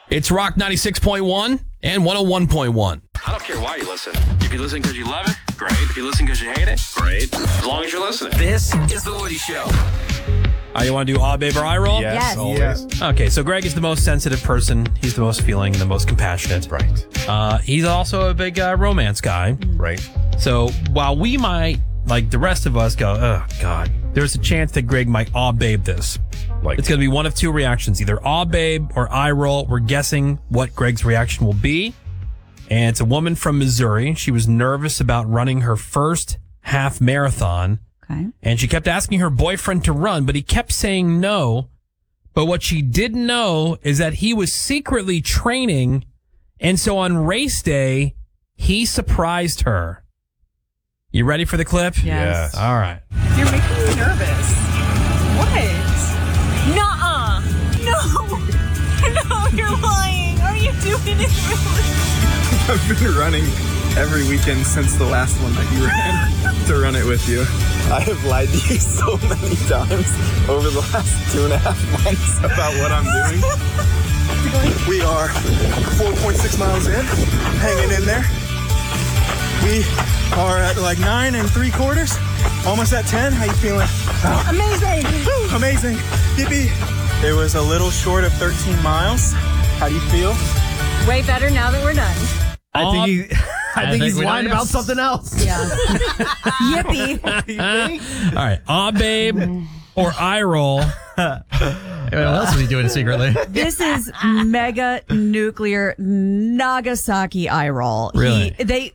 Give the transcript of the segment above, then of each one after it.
It's Rock 96.1 and 101.1. I don't care why you listen. If you listen because you love it, great. If you listen because you hate it, great. As long as you're listening. This is The Woody Show. You want to do Aw Babe or Eye Roll? Yes. Always. Okay, so Greg is the most sensitive person. He's the most feeling, the most compassionate. Right. He's also a big romance guy. Right. So while we might, like the rest of us, go, oh, God, there's a chance that Greg might Aw Babe this. Like It's going to be one of two reactions, either Aw Babe or Eye Roll. We're guessing what Greg's reaction will be. And it's a woman from Missouri. She was nervous about running her first half marathon. Okay. And she kept asking her boyfriend to run, but he kept saying no. But what she didn't know is that he was secretly training. And so on race day, he surprised her. You ready for the clip? Yes. All right. You're making me nervous. What? Nuh-uh. No. No, you're lying. Are you doing it really? I've been running every weekend since the last one that you ran to run it with you. I have lied to you so many times over the last 2.5 months about what I'm doing. We are 4.6 miles in, hanging in there. We are at like 9 3/4, almost at 10. How you feeling? Oh, amazing! Woo, amazing! Yippee! It was a little short of 13 miles. How do you feel? Way better now that we're done. I think he's lying about something else. Yeah. Yippee. All right. Aw Babe or Eye Roll. What else is he doing secretly? This is mega nuclear Nagasaki eye roll. Really?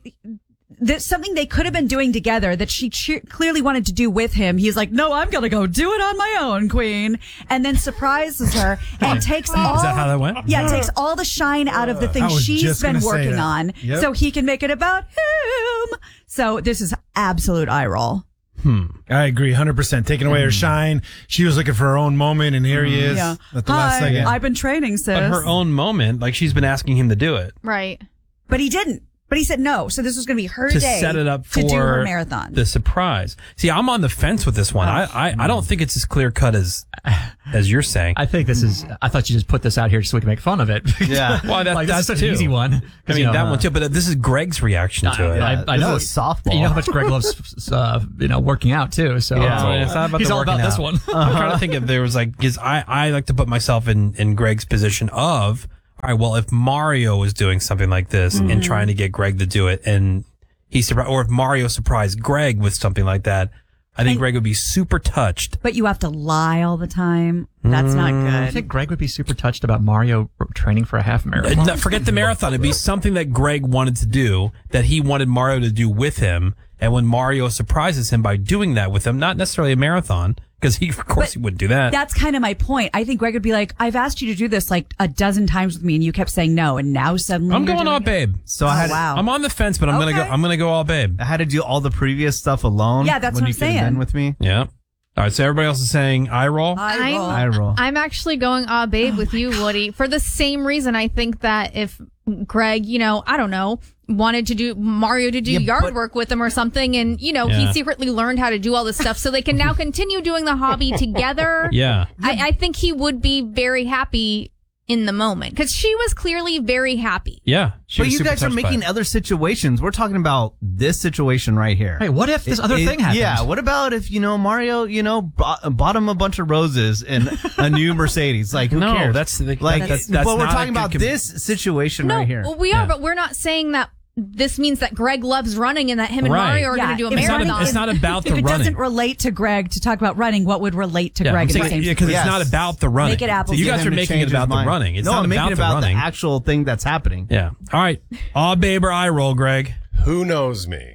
There's something they could have been doing together that she clearly wanted to do with him. He's like, no, I'm going to go do it on my own, queen. And then surprises her and takes all... Is that how that went? Yeah, takes all the shine out of the things she's been working on so he can make it about him. So this is absolute eye roll. I agree, 100%. Taking away her shine. She was looking for her own moment, and here he is at the last second. I've been training, sis. But her own moment, like she's been asking him to do it. Right. But he didn't. But he said no. So this was going to be her To day set it up for to do her marathon. the surprise. See, I'm on the fence with this one. I don't think it's as clear cut as you're saying. I think this is. I thought you just put this out here so we can make fun of it. Yeah. Well, like, that's such too. an easy one. I mean, that one too. But this is Greg's reaction to it. I know This is a softball. You know how much Greg loves, working out too. So Yeah, it's not about he's the all about working this out. one. I'm trying to think if there was like, because I like to put myself in Greg's position of, all right, well, if Mario was doing something like this and trying to get Greg to do it, and he surprised, or if Mario surprised Greg with something like that, I think Greg would be super touched. But you have to lie all the time. That's not I good. think Greg would be super touched about Mario training for a half marathon. No, forget the marathon. It'd be something that Greg wanted to do, that he wanted Mario to do with him. And when Mario surprises him by doing that with him, not necessarily a marathon, because he wouldn't do that. That's kind of my point. I think Greg would be like, I've asked you to do this like a dozen times with me and you kept saying no. And now suddenly I'm you're going doing all it. babe. So I had wow. I'm on the fence, but I'm gonna go all babe. I had to do all the previous stuff alone. Yeah, that's when what you I'm could have saying. been with me. Yeah. All right. So everybody else is saying eye roll. I roll. I'm actually going babe with you, Woody, for the same reason. I think that if Greg, I don't know, wanted to do Mario to do yard work with him or something, and he secretly learned how to do all this stuff, so they can now continue doing the hobby together. Yeah. I think he would be very happy in the moment because she was clearly very happy. Yeah. But you guys are making other situations. We're talking about this situation right here. Hey, what if this other thing happens? Yeah, what about if, Mario, bought him a bunch of roses and a new Mercedes? Like, who cares? That's but we're not talking a about good this situation No, right here. well, we are, but we're not saying that this means that Greg loves running and that him and Right. Mario are going to do a if marathon. It's not about the If it running. doesn't relate to Greg to talk about running, what would relate to Greg? I'm in the saying, same because Yes. it's not about the running. Make it apples You to guys Get are him to making change it his about the mind. running. It's no, not I'm making about it the about running. the actual thing that's happening. Yeah. All right. Aw babe or eye roll, Greg. Who knows me?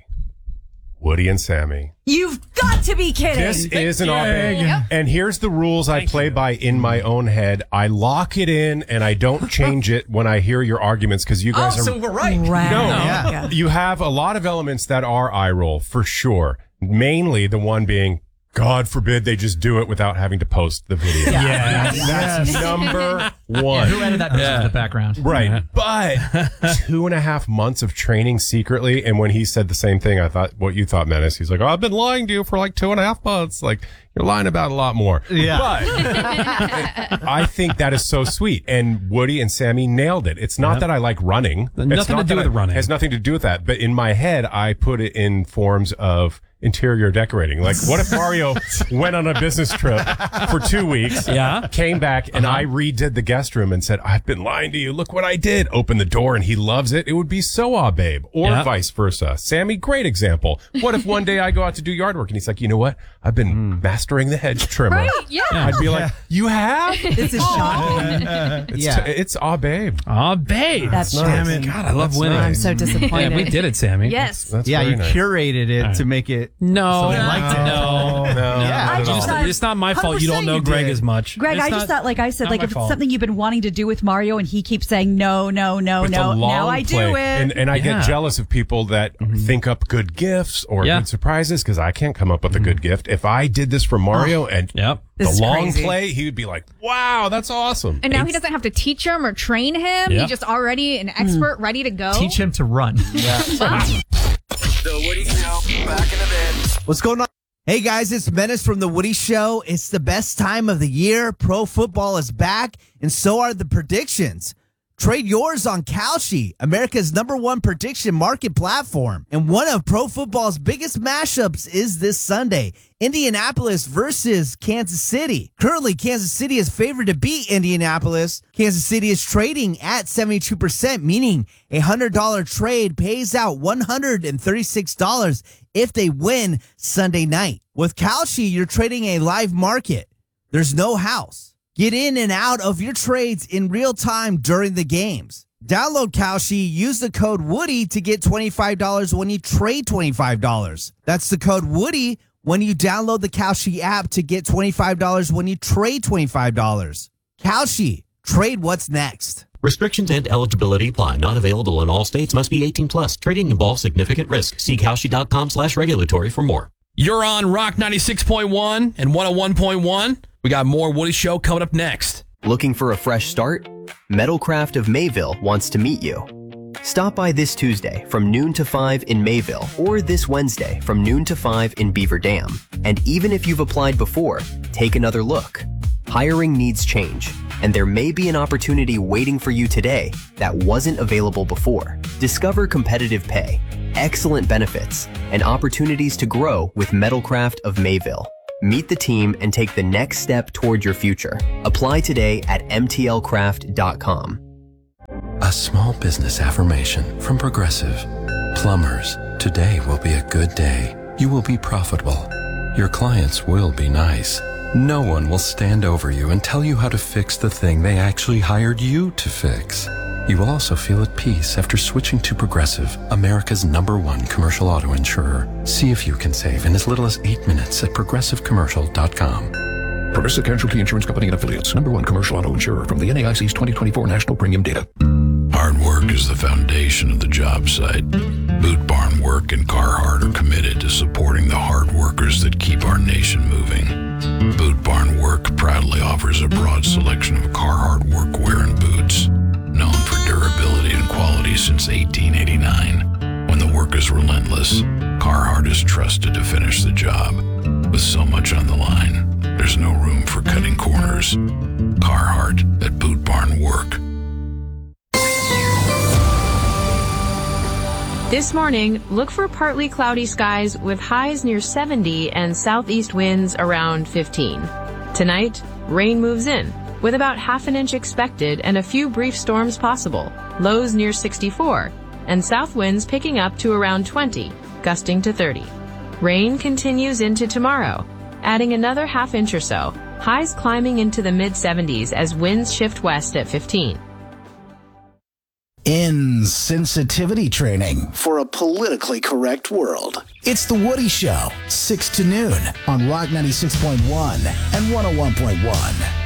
Woody and Sammy. You've got to be kidding. This is an off. And here's the rules I play by in my own head. I lock it in and I don't change it when I hear your arguments because you guys are. we're right. Right. No, Yeah. you have a lot of elements that are eye roll for sure. Mainly the one being God forbid they just do it without having to post the video. That's number one. Who added that in the background? Right. But 2.5 months of training secretly. And when he said the same thing, I thought what you thought, Menace. He's like, I've been lying to you for like 2.5 months. Like, you're lying about a lot more. Yeah. But I think that is so sweet. And Woody and Sammy nailed it. It's not that I like running. Nothing to do with running. It has nothing to do with that. But in my head, I put it in forms of interior decorating. Like, what if Mario went on a business trip for 2 weeks, came back, and I redid the guest room and said, I've been lying to you. Look what I did. Open the door, and he loves it. It would be so babe. Or vice versa. Sammy, great example. What if one day I go out to do yard work, and he's like, you know what? I've been mastering the hedge trimmer. Right, yeah. I'd be like, you have? This is shocking. It's babe. Babe. That's Damn God, I love winning. I'm so disappointed. Yeah, we did it, Sammy. Yes. That's Yeah, very you nice. curated it to make it. No, So they liked it. no. Yeah. I just thought- It's not my fault. You don't 100% know you Greg did. as much. Greg, It's I just not- thought, like I said, not like my if it's fault. something you've been wanting to do with Mario and he keeps saying no, no, no, It's a no, long now I do play. it. And I get jealous of people that think up good gifts or good surprises because I can't come up with a good gift. If I did this for Mario and the This is long crazy. play, he would be like, wow, that's awesome. And now he doesn't have to teach him or train him. He's just already an expert, ready to go. Teach him to run. The Woody Show, back in a bit. What's going on? Hey guys, it's Menace from The Woody Show. It's the best time of the year. Pro football is back, and so are the predictions. Trade yours on Kalshi, America's #1 prediction market platform. And one of pro football's biggest mashups is this Sunday, Indianapolis versus Kansas City. Currently, Kansas City is favored to beat Indianapolis. Kansas City is trading at 72%, meaning a $100 trade pays out $136 if they win Sunday night. With Kalshi, you're trading a live market. There's no house. Get in and out of your trades in real time during the games. Download Kalshi, use the code Woody to get $25 when you trade $25. That's the code Woody when you download the Kalshi app to get $25 when you trade $25. Kalshi, trade what's next. Restrictions and eligibility apply. Not available in all states. Must be 18 plus. Trading involves significant risk. See Kalshi.com/regulatory for more. You're on Rock 96.1 and 101.1. We got more Woody Show coming up next. Looking for a fresh start? Metalcraft of Mayville wants to meet you. Stop by this Tuesday from noon to 5 in Mayville or this Wednesday from noon to 5 in Beaver Dam. And even if you've applied before, take another look. Hiring needs change, and there may be an opportunity waiting for you today that wasn't available before. Discover competitive pay, excellent benefits, and opportunities to grow with Metalcraft of Mayville. Meet the team and take the next step toward your future. Apply today at mtlcraft.com. A small business affirmation from Progressive. Plumbers, today will be a good day. You will be profitable. Your clients will be nice. No one will stand over you and tell you how to fix the thing they actually hired you to fix. You will also feel at peace after switching to Progressive, America's #1 commercial auto insurer. See if you can save in as little as 8 minutes at progressivecommercial.com. Progressive Casualty Insurance Company and Affiliates. #1 commercial auto insurer from the NAIC's 2024 National Premium Data. Hard work is the foundation of the job site. Boot Barn Work and Carhartt are committed to supporting the hard workers that keep our nation moving. Boot Barn Work proudly offers a broad selection of Carhartt workwear and boots, known for durability and quality since 1889. When the work is relentless, Carhartt is trusted to finish the job. With so much on the line, there's no room for cutting corners. Carhartt at Boot Barn Work. This morning, look for partly cloudy skies with highs near 70 and southeast winds around 15. Tonight, rain moves in, with about half an inch expected and a few brief storms possible, lows near 64, and south winds picking up to around 20, gusting to 30. Rain continues into tomorrow, adding another half inch or so, highs climbing into the mid-70s as winds shift west at 15. Insensitivity training for a politically correct world. It's The Woody Show, 6 to noon on Rock 96.1 and 101.1.